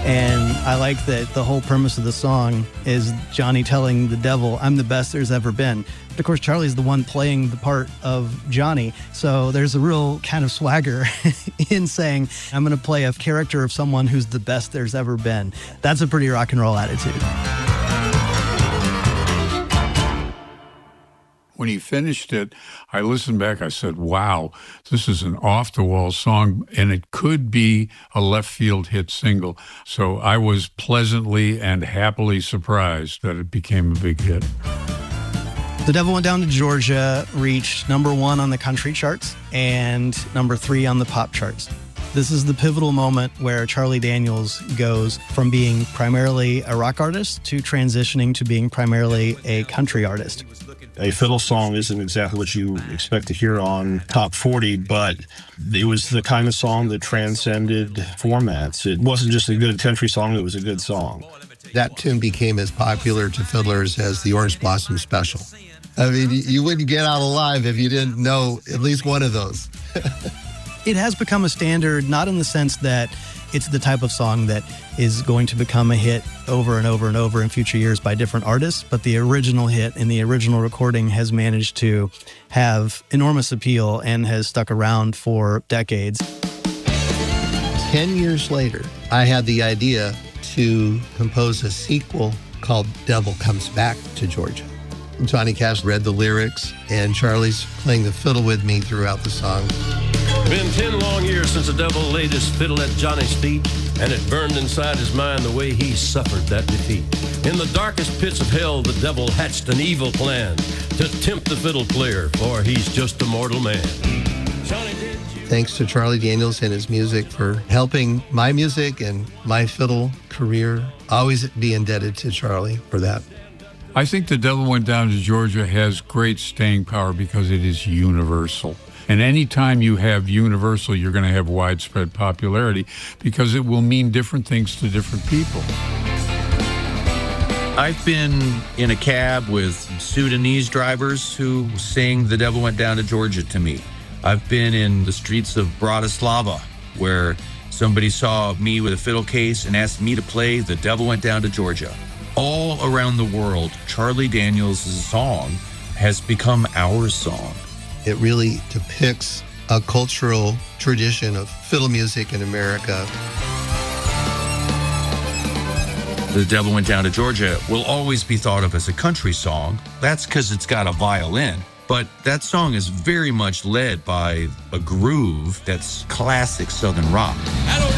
And I like that the whole premise of the song is Johnny telling the devil, I'm the best there's ever been. But of course, Charlie's the one playing the part of Johnny. So there's a real kind of swagger in saying, I'm going to play a character of someone who's the best there's ever been. That's a pretty rock and roll attitude. When he finished it, I listened back. I said, wow, this is an off-the-wall song, and it could be a left-field hit single. So I was pleasantly and happily surprised that it became a big hit. The Devil Went Down to Georgia reached number 1 on the country charts and number 3 on the pop charts. This is the pivotal moment where Charlie Daniels goes from being primarily a rock artist to transitioning to being primarily a country artist. A fiddle song isn't exactly what you expect to hear on Top 40, but it was the kind of song that transcended formats. It wasn't just a good country song, it was a good song. That tune became as popular to fiddlers as the Orange Blossom Special. I mean, you wouldn't get out alive if you didn't know at least one of those. It has become a standard, not in the sense that it's the type of song that is going to become a hit over and over and over in future years by different artists, but the original hit in the original recording has managed to have enormous appeal and has stuck around for decades. 10 years later, I had the idea to compose a sequel called Devil Comes Back to Georgia. Johnny Cash read the lyrics, and Charlie's playing the fiddle with me throughout the song. Been 10 long years since the devil laid his fiddle at Johnny's feet, and it burned inside his mind the way he suffered that defeat. In the darkest pits of hell, the devil hatched an evil plan to tempt the fiddle player, for he's just a mortal man. Thanks to Charlie Daniels and his music for helping my music and my fiddle career. Always be indebted to Charlie for that. I think The Devil Went Down to Georgia has great staying power because it is universal. And anytime you have universal, you're going to have widespread popularity because it will mean different things to different people. I've been in a cab with Sudanese drivers who sing The Devil Went Down to Georgia to me. I've been in the streets of Bratislava where somebody saw me with a fiddle case and asked me to play The Devil Went Down to Georgia. All around the world, Charlie Daniels' song has become our song. It really depicts a cultural tradition of fiddle music in America. The Devil Went Down to Georgia will always be thought of as a country song. That's because it's got a violin. But that song is very much led by a groove that's classic Southern rock.